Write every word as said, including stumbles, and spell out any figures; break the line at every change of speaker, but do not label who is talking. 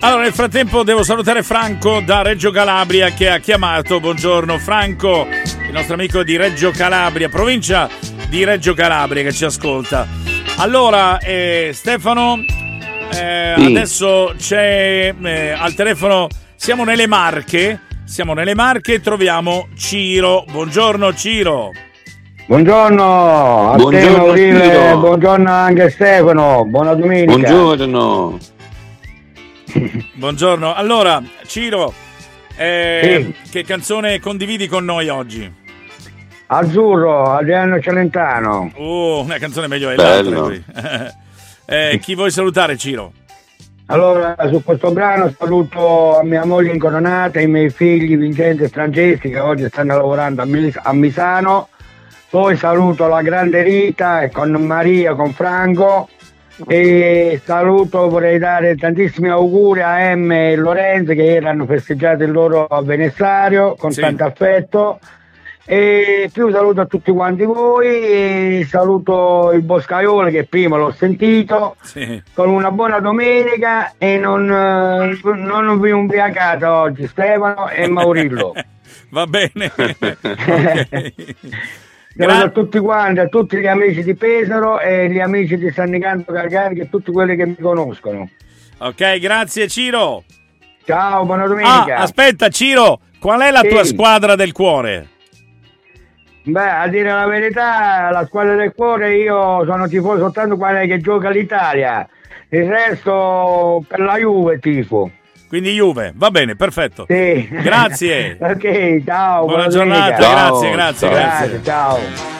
Allora, nel frattempo devo salutare Franco da Reggio Calabria che ha chiamato. Buongiorno Franco, il nostro amico di Reggio Calabria, provincia di Reggio Calabria, che ci ascolta. Allora, eh, Stefano, eh, sì. adesso c'è eh, al telefono, siamo nelle Marche, siamo nelle Marche e troviamo Ciro. Buongiorno Ciro.
Buongiorno a
buongiorno,
te Maurile, buongiorno anche a Stefano, buona domenica.
Buongiorno.
Buongiorno. Allora, Ciro, eh,
sì.
che canzone condividi con noi oggi?
Azzurro, Adriano Celentano.
Oh, una canzone meglio dell'altra. eh, chi vuoi salutare, Ciro?
Allora, su questo brano saluto a mia moglie incoronata, i miei figli Vincenzo e Franceschi che oggi stanno lavorando a, Mis- a Misano. Poi saluto la grande Rita con Maria, con Franco. E saluto, vorrei dare tantissimi auguri a Emme e Lorenzo che ieri hanno festeggiato il loro avvenessario con sì. tanto affetto, e più saluto a tutti quanti voi e saluto il Boscaiolo che prima l'ho sentito sì. con una buona domenica e non, non vi ubriacate oggi Stefano e Maurillo.
Va bene. Okay.
Grazie a tutti quanti, a tutti gli amici di Pesaro e gli amici di San Nicandro Calcani e tutti quelli che mi conoscono.
Ok, grazie Ciro.
Ciao, buona domenica.
Ah, aspetta Ciro, qual è la sì. tua squadra del cuore?
Beh, a dire la verità, la squadra del cuore io sono tifoso soltanto quella che gioca l'Italia. Il resto per la Juve tifo.
Quindi Juve, va bene, perfetto.
Sì.
Grazie.
Ok, ciao.
Buona, buona giornata,
ciao,
grazie, grazie,
ciao.
grazie.
Grazie, ciao.